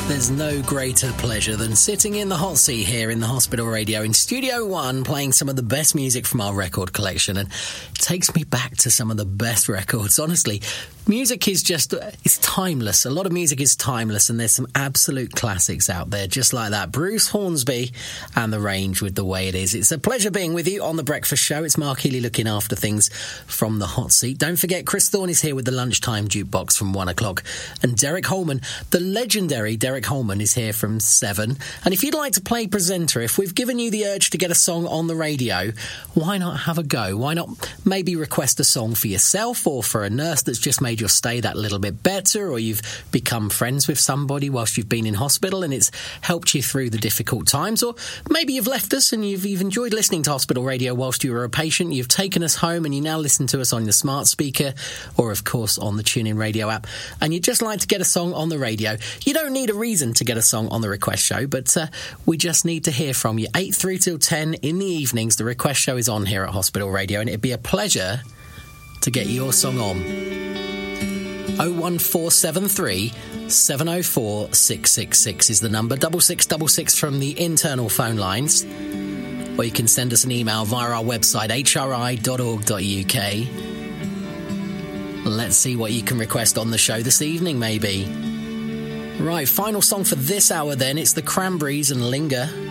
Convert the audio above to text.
There's no greater pleasure than sitting in the hot seat here in the Hospital Radio in Studio One, playing some of the best music from our record collection, and it takes me back to some of the best records. Honestly, music is just, it's timeless. A lot of music is timeless, and there's some absolute classics out there just like that. Bruce Hornsby and The Range with The Way It Is. It's a pleasure being with you on The Breakfast Show. It's Mark Healy looking after things from the hot seat. Don't forget, Chris Thorne is here with the Lunchtime Jukebox from 1 o'clock, and Derek Holman, the legendary Derek Holman, is here from 7. And if you'd like to play presenter, if we've given you the urge to get a song on the radio, why not have a go? Why not maybe request a song for yourself or for a nurse that's just made your stay that little bit better, or you've become friends with somebody whilst you've been in hospital and it's helped you through the difficult times, or maybe you've left us and you've enjoyed listening to Hospital Radio whilst you were a patient, you've taken us home and you now listen to us on your smart speaker or of course on the TuneIn Radio app, and you'd just like to get a song on the radio. You don't need a reason to get a song on the request show, but we just need to hear from you. 8 through till 10 in the evenings, the request show is on here at Hospital Radio, and it'd be a pleasure to get your song on. 01473 704 666 is the number. 6666 from the internal phone lines, or you can send us an email via our website hri.org.uk. Let's see what you can request on the show this evening, maybe. Right, final song for this hour then. It's the Cranberries and Linger.